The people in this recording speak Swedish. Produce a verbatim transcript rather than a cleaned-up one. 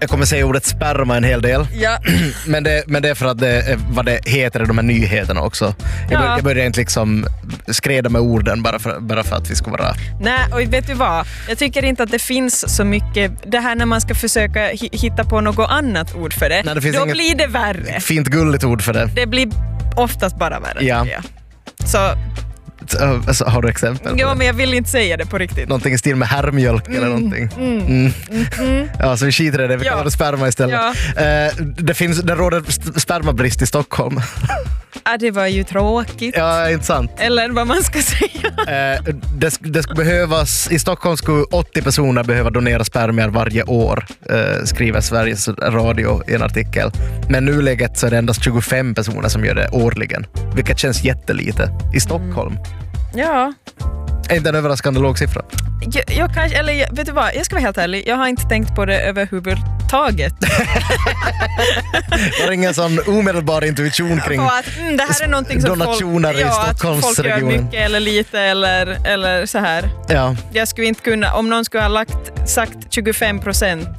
Jag kommer säga ordet sperma en hel del. Ja. men, det, men det är för att det är vad det heter i de här nyheterna också. Jag, Ja. bör, jag börjar inte liksom skreda med orden bara för, bara för att vi ska vara... Nej, och vet du vad? Jag tycker inte att det finns så mycket... Det här när man ska försöka hitta på något annat ord för det, Nej, det finns då inget blir det värre. Fint gulligt ord för det. Det blir oftast bara värre. Ja. tycker jag. Så... Alltså, har du exempel? Ja, men jag vill inte säga det på riktigt. Någonting i stil med herrmjölk mm, eller någonting. Mm. Mm. Mm. Ja, så vi skiter i det. Vi ja. kallar det sperma istället. Ja. Uh, det, finns, det råder spermabrist i Stockholm. Ja, det var ju tråkigt. Ja, inte sant. Eller vad man ska säga. Uh, det, det skulle behövas, i Stockholm skulle åttio personer behöva donera spermier varje år, uh, skriver Sveriges Radio i en artikel. Men nuläget så är det endast tjugofem personer som gör det årligen. Vilket känns jättelite i Stockholm. Mm. Ja. Är inte en överraskande låg siffra? Jag, jag kanske, eller vet du vad, jag ska vara helt ärlig. Jag har inte tänkt på det överhuvudtaget. Det var ingen sån omedelbar intuition kring ja, att, mm, det här är någonting som donationer folk, i ja, Stockholmsregionen. Folk gör mycket eller lite eller, eller så här. Ja. Jag skulle inte kunna, om någon skulle ha lagt, sagt tjugofem procent